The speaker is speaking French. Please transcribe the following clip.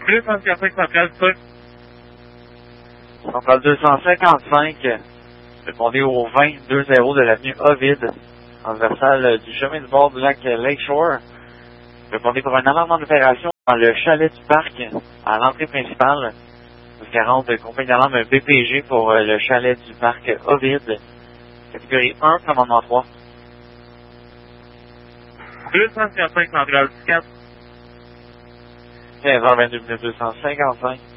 255 centrale, c'est Centrale 255, répondez au 20-20 de l'avenue Ovid, transversale du chemin du bord du lac Lakeshore. Répondez pour un amendement d'opération dans le chalet du parc, à l'entrée principale. 40 compagnie d'alarme BPG pour le chalet du parc Ovid. Catégorie 1, commandement 3. 255 centrale 4. 15h22 255.